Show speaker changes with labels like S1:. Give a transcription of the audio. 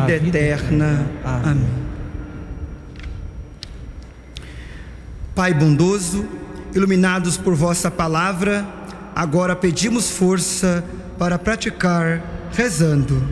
S1: vida eterna. Amém. Pai bondoso, iluminados por vossa palavra, agora pedimos força para praticar, rezando.